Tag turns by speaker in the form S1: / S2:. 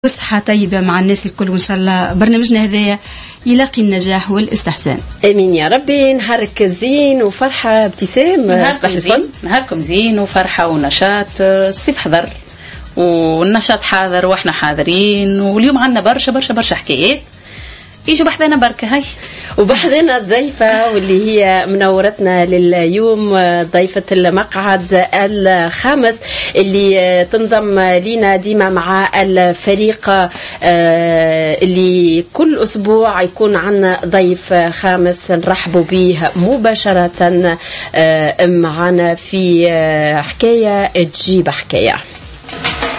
S1: وصحة طيبة مع الناس الكل، وإن شاء الله برنامجنا هذايا يلاقي النجاح والاستحسان.
S2: امين يا ربي. نهارك زين وفرحة ابتسام.
S3: نهاركم زين وفرحة ونشاط. الصيف حضر والنشاط حاضر واحنا حاضرين، واليوم عندنا برشا برشا برشا حكايات. يجوا بحذنا بركة. هاي
S2: وبحذنا الضيفة واللي هي منورتنا لليوم، ضيفة المقعد الخامس اللي تنضم لنا ديما مع الفريق، اللي كل أسبوع يكون عنا ضيف خامس نرحبوا به مباشرة معنا في حكاية تجيب حكاية.